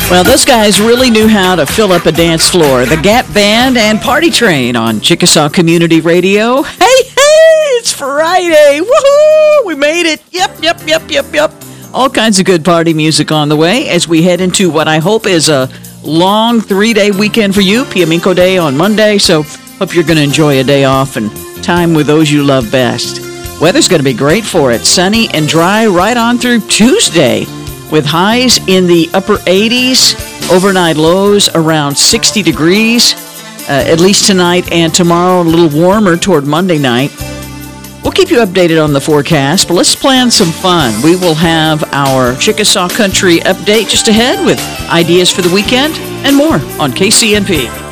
Well, those guys really knew how to fill up a dance floor. The Gap Band and Party Train on Chickasaw Community Radio. Hey, it's Friday. Woohoo! We made it. Yep. All kinds of good party music on the way as we head into what I hope is a long 3-day weekend for you. Piamico Day on Monday, so hope you're going to enjoy a day off and time with those you love best. Weather's going to be great for it. Sunny and dry right on through Tuesday, with highs in the upper 80s, overnight lows around 60 degrees, at least tonight and tomorrow, a little warmer toward Monday night. We'll keep you updated on the forecast, but let's plan some fun. We will have our Chickasaw Country update just ahead with ideas for the weekend and more on KCNP.